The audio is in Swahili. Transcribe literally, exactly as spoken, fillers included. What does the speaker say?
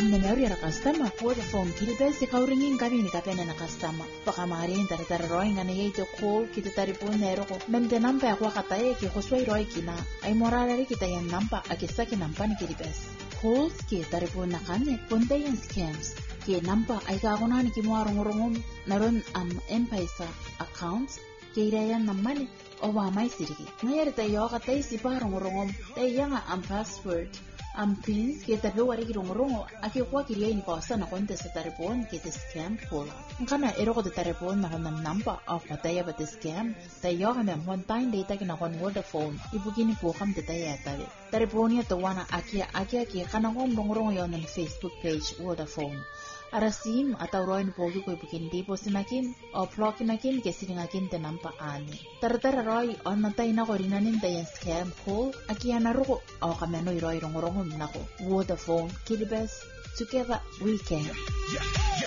menari ra customer Vodafone kilibes kauringin kami ni kapena na customer pakamari tar tar roi ngane yeto call kita taripon nero ko mende nampa kwa kataye ki hoswai roi kina ay moralari kita yan nampa akisa ki nampa ni kilibes calls ki taripon na kane ponte yan scams ki nampa ay kakunan ki muarong-rongom naron am M-Pesa accounts ki irayan namani o wa mai sirigi ngayar tayo katay si parong-rongom tayo nga am password am pins que te veo ari rongo aki kwa kiria ni pasa na konte sa taripon que te scam pola kana ero ko te taripon na kon namba of pataya ba te scam tayo kami one time data kina kon Vodafone ibugini po kam te taya tabe taripon ya to wana aki aki aki kana kon rongo yon na Facebook page Vodafone arasim atau roin pogi ko ibugin di posinakin o blokinakin ke siningakin te nampa ani tartara roi on natay na ko rinanin tayo scam call aki anaruko o kami ano iroi rongo nako Vodafone kilibes together we can.